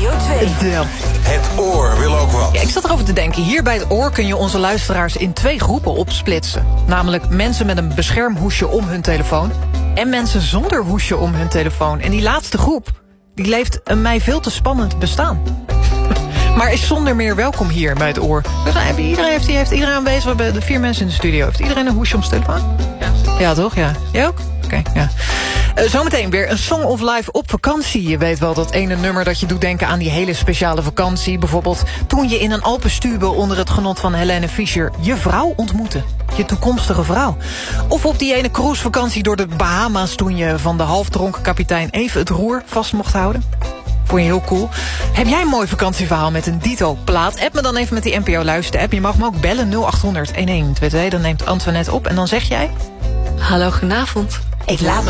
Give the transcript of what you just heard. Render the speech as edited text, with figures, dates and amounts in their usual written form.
Radio 2. Het oor wil ook wat. Ja, ik zat erover te denken. Hier bij het oor kun je onze luisteraars in 2 groepen opsplitsen. Namelijk mensen met een beschermhoesje om hun telefoon en mensen zonder hoesje om hun telefoon. En die laatste groep, die leeft een mij veel te spannend bestaan. Maar is zonder meer welkom hier bij het oor. Heeft iedereen aanwezig? We hebben de 4 mensen in de studio. Heeft iedereen een hoesje om zijn telefoon? Ja, toch? Ja. Jij ook? Oké, ja. Zometeen weer een Song of Life op vakantie. Je weet wel, dat ene nummer dat je doet denken aan die hele speciale vakantie. Bijvoorbeeld toen je in een Alpenstube onder het genot van Helene Fischer je vrouw ontmoette. Je toekomstige vrouw. Of op die ene cruisevakantie door de Bahama's toen je van de halfdronken kapitein even het roer vast mocht houden. Vond je heel cool. Heb jij een mooi vakantieverhaal met een dito-plaat? App me dan even met die NPO Luister-app. Je mag me ook bellen 0800 1122. Dan neemt Antoinette op en dan zeg jij... Hallo, goedenavond. Ik laat me